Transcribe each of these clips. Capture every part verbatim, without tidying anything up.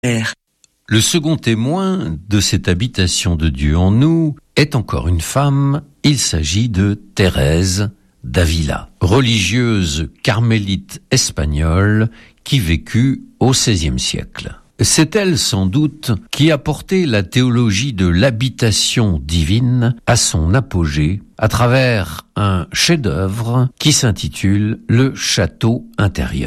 Le second témoin de cette habitation de Dieu en nous est encore une femme. Il s'agit de Thérèse d'Avila, religieuse carmélite espagnole qui vécut au seizième siècle. C'est elle, sans doute, qui a porté la théologie de l'habitation divine à son apogée à travers un chef-d'œuvre qui s'intitule « Le château intérieur ».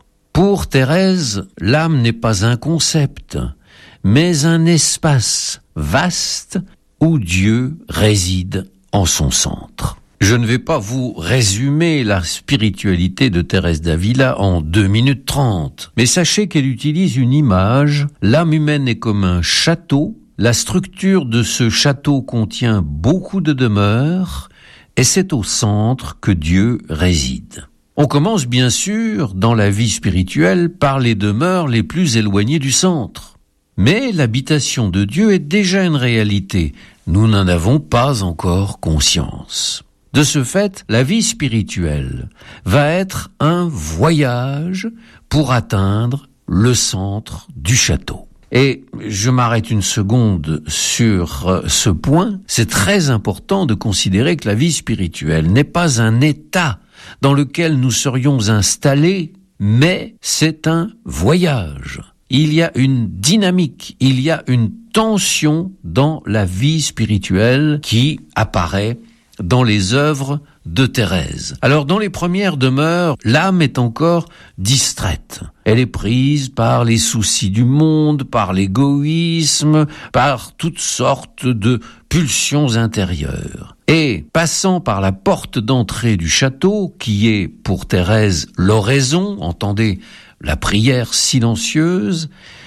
Pour Thérèse, l'âme n'est pas un concept, mais un espace vaste où Dieu réside en son centre. Je ne vais pas vous résumer la spiritualité de Thérèse d'Avila en deux minutes trente, mais sachez qu'elle utilise une image. L'âme humaine est comme un château. La structure de ce château contient beaucoup de demeures et c'est au centre que Dieu réside. On commence bien sûr dans la vie spirituelle par les demeures les plus éloignées du centre. Mais l'habitation de Dieu est déjà une réalité. Nous n'en avons pas encore conscience. De ce fait, la vie spirituelle va être un voyage pour atteindre le centre du château. Et je m'arrête une seconde sur ce point. C'est très important de considérer que la vie spirituelle n'est pas un état dans lequel nous serions installés, mais c'est un voyage. Il y a une dynamique, il y a une tension dans la vie spirituelle qui apparaît dans les œuvres de Thérèse. Alors, dans les premières demeures, l'âme est encore distraite. Elle est prise par les soucis du monde, par l'égoïsme, par toutes sortes de pulsions intérieures. Et, passant par la porte d'entrée du château, qui est pour Thérèse l'oraison, entendez, la prière silencieuse,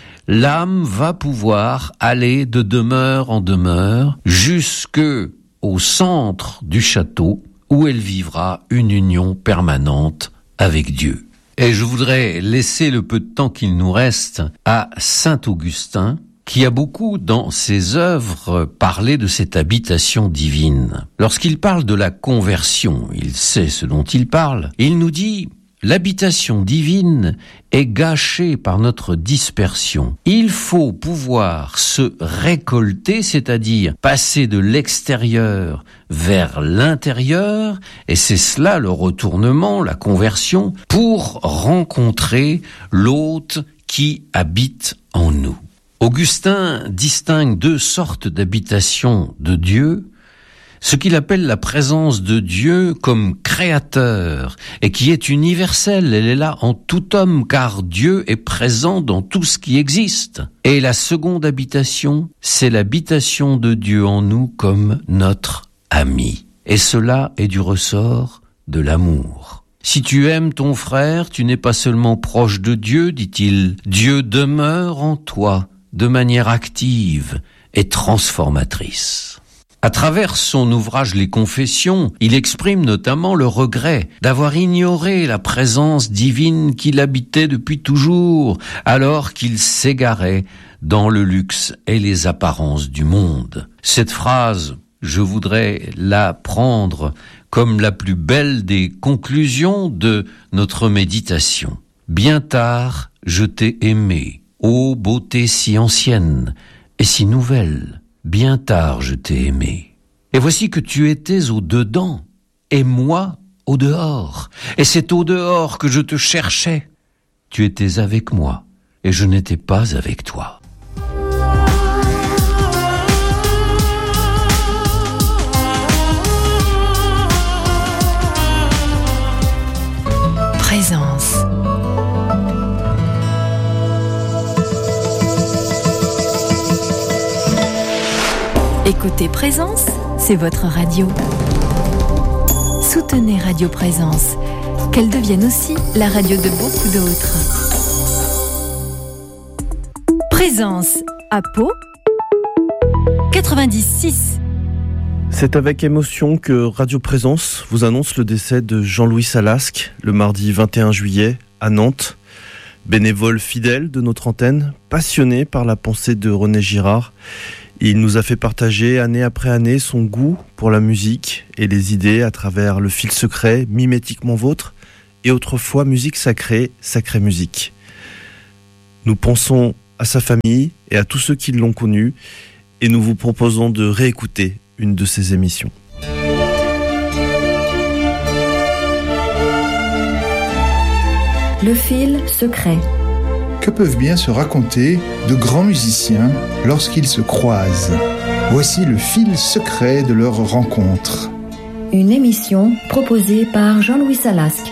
l'âme va pouvoir aller de demeure en demeure jusque au centre du château où elle vivra une union permanente avec Dieu. Et je voudrais laisser le peu de temps qu'il nous reste à saint Augustin, qui a beaucoup dans ses œuvres parlé de cette habitation divine. Lorsqu'il parle de la conversion, il sait ce dont il parle, il nous dit: l'habitation divine est gâchée par notre dispersion. Il faut pouvoir se récolter, c'est-à-dire passer de l'extérieur vers l'intérieur, et c'est cela le retournement, la conversion, pour rencontrer l'hôte qui habite en nous. Augustin distingue deux sortes d'habitation de Dieu. Ce qu'il appelle la présence de Dieu comme créateur et qui est universelle, elle est là en tout homme car Dieu est présent dans tout ce qui existe. Et la seconde habitation, c'est l'habitation de Dieu en nous comme notre ami. Et cela est du ressort de l'amour. Si tu aimes ton frère, tu n'es pas seulement proche de Dieu, dit-il, Dieu demeure en toi de manière active et transformatrice. À travers son ouvrage Les Confessions, il exprime notamment le regret d'avoir ignoré la présence divine qui l'habitait depuis toujours, alors qu'il s'égarait dans le luxe et les apparences du monde. Cette phrase, je voudrais la prendre comme la plus belle des conclusions de notre méditation. Bien tard, je t'ai aimé, ô beauté si ancienne et si nouvelle. Bien tard je t'ai aimé. Et voici que tu étais au dedans, et moi au dehors. Et c'est au dehors que je te cherchais. Tu étais avec moi, et je n'étais pas avec toi. Présence. Écoutez Présence, c'est votre radio. Soutenez Radio Présence, qu'elle devienne aussi la radio de beaucoup d'autres. Présence à Pau, quatre-vingt-dix-six. C'est avec émotion que Radio Présence vous annonce le décès de Jean-Louis Salasque le mardi vingt et un juillet à Nantes. Bénévole fidèle de notre antenne, passionné par la pensée de René Girard, il nous a fait partager année après année son goût pour la musique et les idées à travers le fil secret Mimétiquement Vôtre et autrefois Musique Sacrée, Sacrée Musique. Nous pensons à à sa famille et à tous ceux qui l'ont connu. Et nous vous proposons de réécouter une de ses émissions. Le fil secret. Que peuvent bien se raconter de grands musiciens lorsqu'ils se croisent ? Voici le fil secret de leur rencontre. Une émission proposée par Jean-Louis Salasque.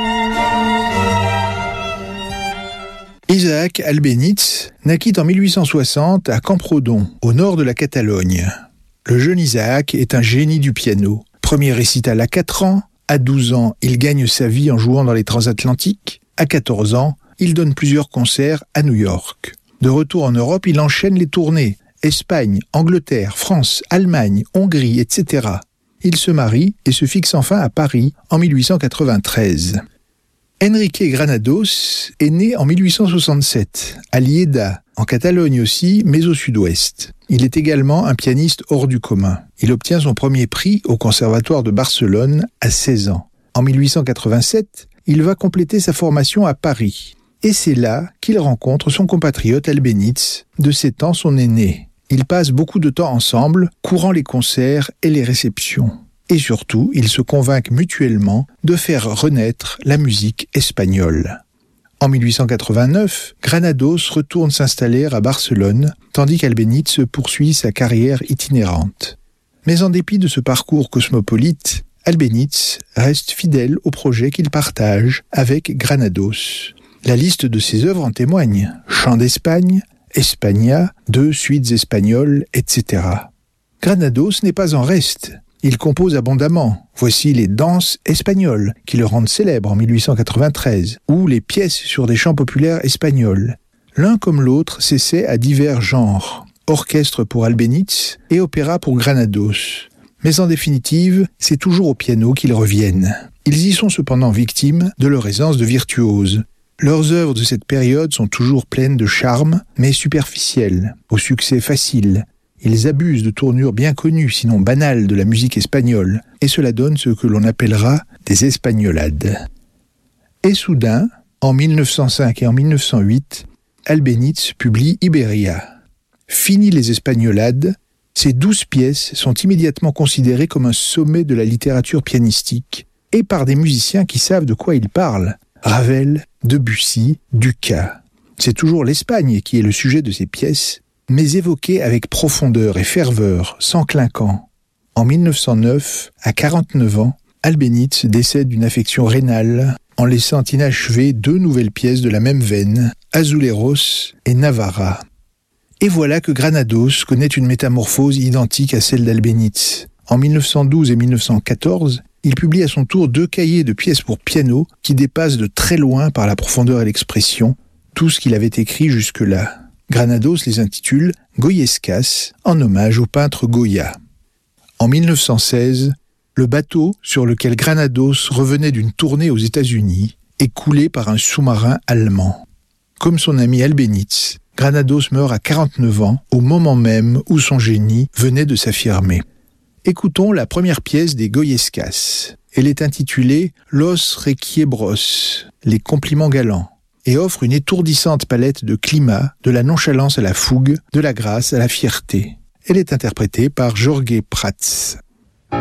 Isaac Albéniz naquit en mille huit cent soixante à Camprodon, au nord de la Catalogne. Le jeune Isaac est un génie du piano. Premier récital à quatre ans, à douze ans, il gagne sa vie en jouant dans les transatlantiques. À quatorze ans, il donne plusieurs concerts à New York. De retour en Europe, il enchaîne les tournées. Espagne, Angleterre, France, Allemagne, Hongrie, et cetera. Il se marie et se fixe enfin à Paris en mille huit cent quatre-vingt-treize. Enrique Granados est né en mille huit cent soixante-sept, à Lleida, en Catalogne aussi, mais au sud-ouest. Il est également un pianiste hors du commun. Il obtient son premier prix au Conservatoire de Barcelone à seize ans. En mille huit cent quatre-vingt-sept, il va compléter sa formation à Paris. Et c'est là qu'il rencontre son compatriote Albéniz, de sept ans son aîné. Ils passent beaucoup de temps ensemble, courant les concerts et les réceptions. Et surtout, ils se convainquent mutuellement de faire renaître la musique espagnole. En mille huit cent quatre-vingt-neuf, Granados retourne s'installer à Barcelone, tandis qu'Albéniz poursuit sa carrière itinérante. Mais en dépit de ce parcours cosmopolite, Albéniz reste fidèle au projet qu'il partage avec Granados. La liste de ses œuvres en témoigne. Chants d'Espagne, España, deux suites espagnoles, et cetera. Granados n'est pas en reste. Il compose abondamment. Voici les danses espagnoles, qui le rendent célèbre en mille huit cent quatre-vingt-treize, ou les pièces sur des chants populaires espagnols. L'un comme l'autre s'essaie à divers genres. Orchestre pour Albéniz et opéra pour Granados. Mais en définitive, c'est toujours au piano qu'ils reviennent. Ils y sont cependant victimes de leur aisance de virtuose. Leurs œuvres de cette période sont toujours pleines de charme, mais superficielles, au succès facile. Ils abusent de tournures bien connues, sinon banales, de la musique espagnole, et cela donne ce que l'on appellera des espagnolades. Et soudain, en mille neuf cent cinq et en mille neuf cent huit, Albéniz publie Iberia. Fini les espagnolades, ces douze pièces sont immédiatement considérées comme un sommet de la littérature pianistique, et par des musiciens qui savent de quoi ils parlent. Ravel, Debussy, Dukas. C'est toujours l'Espagne qui est le sujet de ces pièces, mais évoquée avec profondeur et ferveur, sans clinquant. En mille neuf cent neuf, à quarante-neuf ans, Albéniz décède d'une affection rénale, en laissant inachevées deux nouvelles pièces de la même veine, Azuleros et Navarra. Et voilà que Granados connaît une métamorphose identique à celle d'Albéniz. En mille neuf cent douze et mille neuf cent quatorze, il publie à son tour deux cahiers de pièces pour piano qui dépassent de très loin par la profondeur et l'expression tout ce qu'il avait écrit jusque-là. Granados les intitule Goyescas, en hommage au peintre Goya. En mille neuf cent seize, le bateau sur lequel Granados revenait d'une tournée aux États-Unis est coulé par un sous-marin allemand. Comme son ami Albéniz, Granados meurt à quarante-neuf ans, au moment même où son génie venait de s'affirmer. Écoutons la première pièce des Goyescas. Elle est intitulée Los Requiebros, les compliments galants, et offre une étourdissante palette de climats, de la nonchalance à la fougue, de la grâce à la fierté. Elle est interprétée par Jorge Prats.